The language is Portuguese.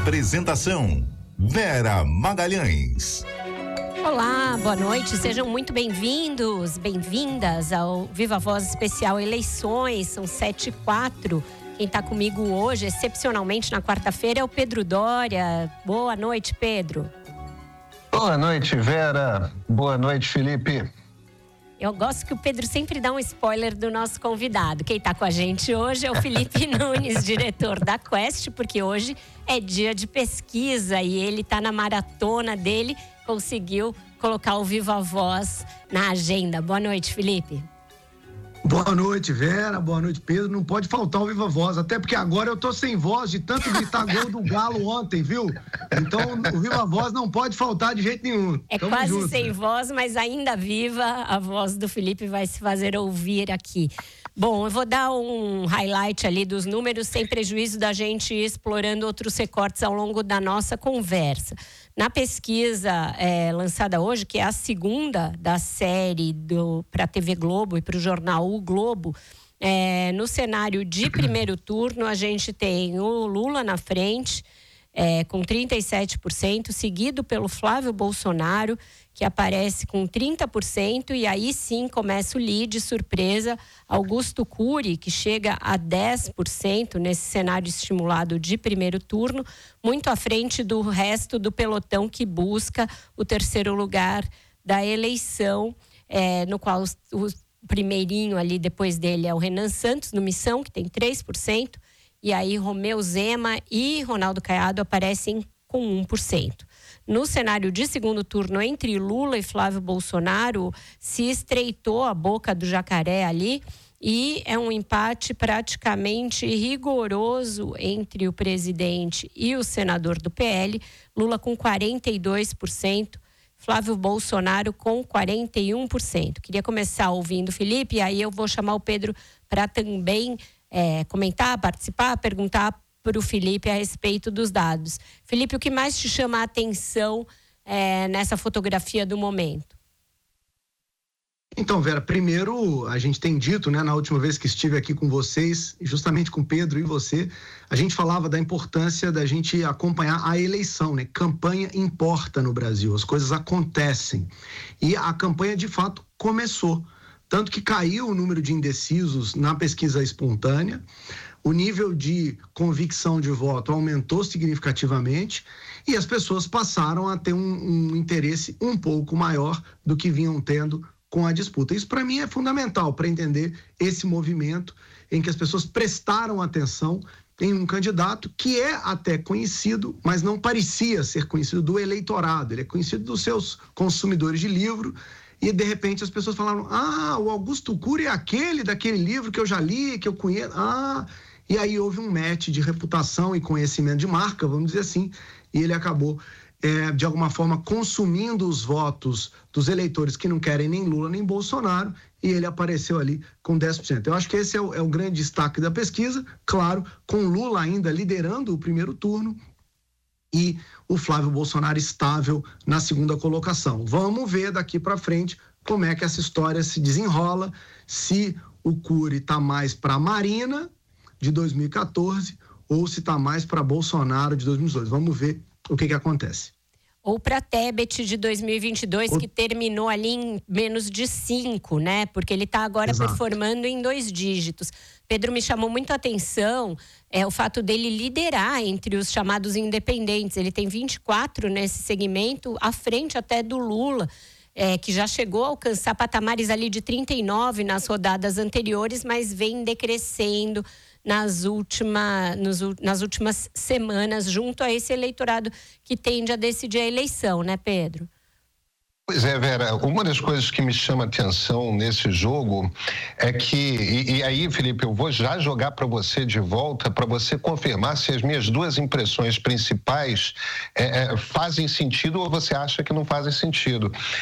Apresentação: Vera Magalhães. Olá, boa noite, sejam muito bem-vindos, bem-vindas ao Viva Voz Especial Eleições, são 7h04. Quem está comigo hoje, excepcionalmente na quarta-feira, é o Pedro Doria. Boa noite, Pedro. Boa noite, Vera. Boa noite, Felipe. Eu gosto que o Pedro sempre dá um spoiler do nosso convidado. Quem está com a gente hoje é o Felipe Nunes, diretor da Quest, porque hoje é dia de pesquisa e ele está na maratona dele, conseguiu colocar o Viva Voz na agenda. Boa noite, Felipe. Boa noite, Vera. Boa noite, Pedro. Não pode faltar o Viva Voz, até porque agora eu tô sem voz de tanto gritar gol do Galo ontem, viu? Então o Viva Voz não pode faltar de jeito nenhum. É Tamo quase junto, sem voz, mas ainda viva, a voz do Felipe vai se fazer ouvir aqui. Bom, eu vou dar um highlight ali dos números, sem prejuízo da gente ir explorando outros recortes ao longo da nossa conversa. Na pesquisa lançada hoje, que é a segunda da série para a TV Globo e para o jornal O Globo, no cenário de primeiro turno, a gente tem o Lula na frente, com 37%, seguido pelo Flávio Bolsonaro, que aparece com 30%, e aí sim começa o lead, surpresa, Augusto Cury, que chega a 10% nesse cenário estimulado de primeiro turno, muito à frente do resto do pelotão que busca o terceiro lugar da eleição, no qual o primeirinho ali depois dele é o Renan Santos, no Missão, que tem 3%, e aí Romeu Zema e Ronaldo Caiado aparecem com 1%. No cenário de segundo turno, entre Lula e Flávio Bolsonaro, se estreitou a boca do jacaré ali e é um empate praticamente rigoroso entre o presidente e o senador do PL, Lula com 42%, Flávio Bolsonaro com 41%. Queria começar ouvindo o Felipe, e aí eu vou chamar o Pedro para também comentar, participar, perguntar para o Felipe a respeito dos dados. Felipe, o que mais te chama a atenção nessa fotografia do momento? Então, Vera, primeiro a gente tem dito, né, na última vez que estive aqui com vocês, justamente com o Pedro e você, a gente falava da importância da gente acompanhar a eleição, né? Campanha importa no Brasil, as coisas acontecem. E a campanha, de fato, começou. Tanto que caiu o número de indecisos na pesquisa espontânea, o nível de convicção de voto aumentou significativamente e as pessoas passaram a ter um interesse um pouco maior do que vinham tendo com a disputa. Isso, para mim, é fundamental para entender esse movimento em que as pessoas prestaram atenção em um candidato que é até conhecido, mas não parecia ser conhecido do eleitorado. Ele é conhecido dos seus consumidores de livro. E, de repente, as pessoas falaram: o Augusto Cury é aquele daquele livro que eu já li, que eu conheço. E aí houve um match de reputação e conhecimento de marca, vamos dizer assim, e ele acabou, de alguma forma, consumindo os votos dos eleitores que não querem nem Lula nem Bolsonaro, e ele apareceu ali com 10%. Eu acho que esse é o grande destaque da pesquisa, claro, com Lula ainda liderando o primeiro turno, e o Flávio Bolsonaro estável na segunda colocação. Vamos ver daqui para frente como é que essa história se desenrola, se o Cury está mais para a Marina de 2014 ou se está mais para Bolsonaro de 2018. Vamos ver o que acontece. Ou para Tebet de 2022, que terminou ali em menos de 5, né? Porque ele está agora performando em 2 dígitos. Pedro, me chamou muito a atenção o fato dele liderar entre os chamados independentes. Ele tem 24 nesse segmento, à frente até do Lula, que já chegou a alcançar patamares ali de 39 nas rodadas anteriores, mas vem decrescendo nas últimas semanas, junto a esse eleitorado que tende a decidir a eleição, né, Pedro? Pois é, Vera, uma das coisas que me chama a atenção nesse jogo é que, e aí, Felipe, eu vou já jogar para você de volta, para você confirmar se as minhas duas impressões principais fazem sentido ou você acha que não fazem sentido.